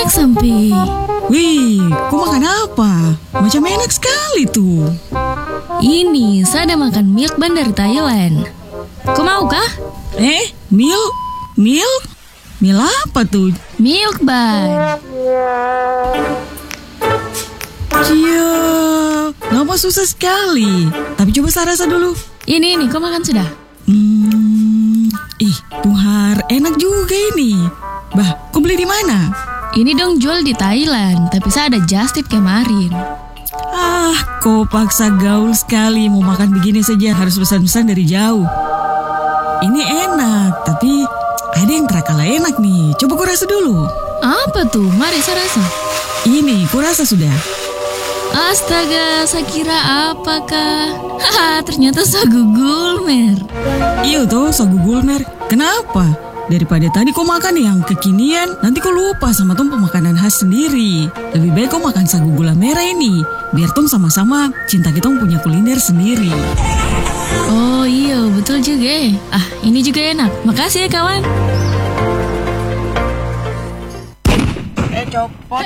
enak sampai. Wih, kau makan apa? Macam enak sekali tuh. Ini saya ada makan milk ban dari Thailand. Kau mau kah? Milk? Milk? Milk apa tuh? Milk ban. Cia, nama susah sekali. Tapi coba saya rasa dulu. Ini, kau makan sudah? Puhar, enak juga ini. Bah, kau beli di mana? Ini dong jual di Thailand, tapi saya ada just tip kemarin. Kau paksa gaul sekali. Mau makan begini saja harus pesan-pesan dari jauh. Ini enak, tapi ada yang terkalah enak nih. Coba kau rasa dulu. Apa tuh? Mari saya rasa. Ini, kau rasa sudah? Astaga, saya kira apakah? Ternyata sagu gulmer. Iya toh, sagu gulmer. Kenapa? Daripada tadi kau makan yang kekinian, nanti kau lupa sama tong pemakanan khas sendiri. Lebih baik kau makan sagu gula merah ini, biar tong sama-sama cinta kita punya kuliner sendiri. Oh iya, betul juga. Ini juga enak. Makasih ya kawan. Copot.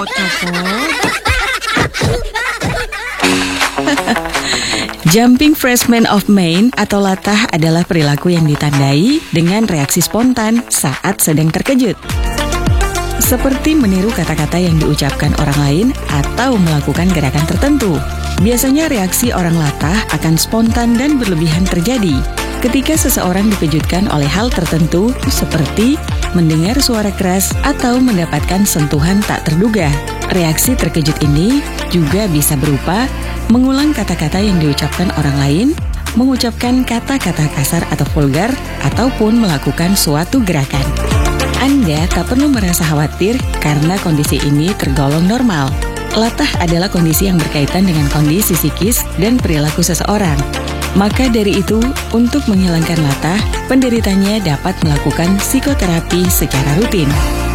Jumping Freshman of Maine atau latah adalah perilaku yang ditandai dengan reaksi spontan saat sedang terkejut. Seperti meniru kata-kata yang diucapkan orang lain atau melakukan gerakan tertentu. Biasanya reaksi orang latah akan spontan dan berlebihan terjadi ketika seseorang dikejutkan oleh hal tertentu seperti mendengar suara keras atau mendapatkan sentuhan tak terduga. Reaksi terkejut ini juga bisa berupa mengulang kata-kata yang diucapkan orang lain, mengucapkan kata-kata kasar atau vulgar, ataupun melakukan suatu gerakan. Anda tak perlu merasa khawatir karena kondisi ini tergolong normal. Latah adalah kondisi yang berkaitan dengan kondisi psikis dan perilaku seseorang. Maka dari itu, untuk menghilangkan latah, penderitanya dapat melakukan psikoterapi secara rutin.